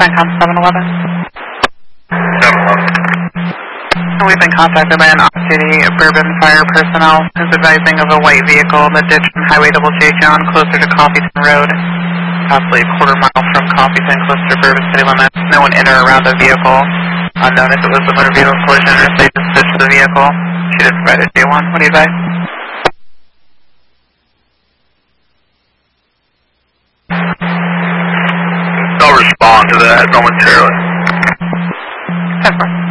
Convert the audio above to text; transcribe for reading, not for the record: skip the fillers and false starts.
CENTCOM 711. 711. We've been contacted by an off-duty Bourbon Fire personnel who's advising of a white vehicle in the ditch on Highway Double J John closer to Coffeeton Road, possibly a quarter mile from Coffeeton, close to Bourbon city limits. No one in or around the vehicle. Unknown if it was a motor vehicle collision or if they just ditched the vehicle. She did provide a J1. What do you advise? I'll respond to that momentarily. 10-4.